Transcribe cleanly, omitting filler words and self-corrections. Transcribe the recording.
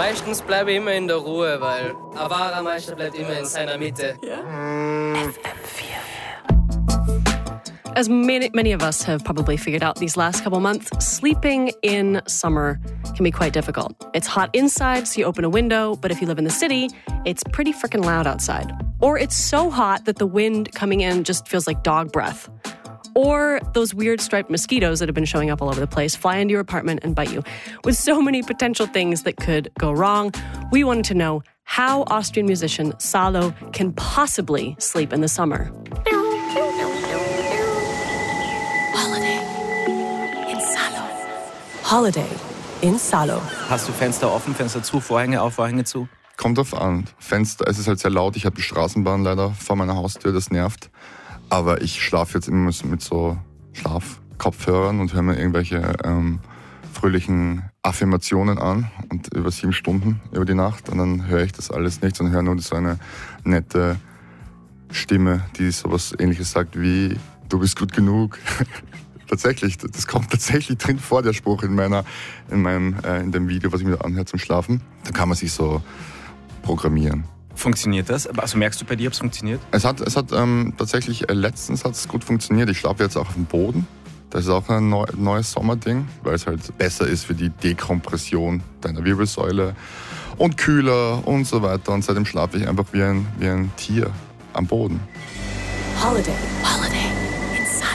Meistens bleibe ich immer in der Ruhe, weil ein wahrer Meister bleibt immer in seiner Mitte. Ja. As many of us have probably figured out these last couple months, sleeping in summer can be quite difficult. It's hot inside, so you open a window, but if you live in the city, it's pretty freaking loud outside. Or it's so hot that the wind coming in just feels like dog breath. Or those weird striped mosquitoes that have been showing up all over the place fly into your apartment and bite you. With so many potential things that could go wrong, we wanted to know how Austrian musician Salo can possibly sleep in the summer. Holiday in Salo. Hast du Fenster offen, Fenster zu, Vorhänge auf, Vorhänge zu? Kommt drauf an. Fenster, es ist halt sehr laut. Ich habe die Straßenbahn leider vor meiner Haustür, das nervt. Aber ich schlafe jetzt immer mit so Schlafkopfhörern und höre mir irgendwelche fröhlichen Affirmationen an. Und über 7 Stunden über die Nacht. Und dann höre ich das alles nicht und höre nur so eine nette Stimme, die sowas Ähnliches sagt wie: Du bist gut genug. Tatsächlich, das kommt tatsächlich drin vor, der Spruch in dem Video, was ich mir anhöre zum Schlafen. Da kann man sich so programmieren. Funktioniert das? Also merkst du bei dir, ob es funktioniert? Es hat tatsächlich, letztens hat es gut funktioniert. Ich schlafe jetzt auch auf dem Boden. Das ist auch ein neues Sommerding, weil es halt besser ist für die Dekompression deiner Wirbelsäule und kühler und so weiter. Und seitdem schlafe ich einfach wie ein Tier am Boden. Holiday.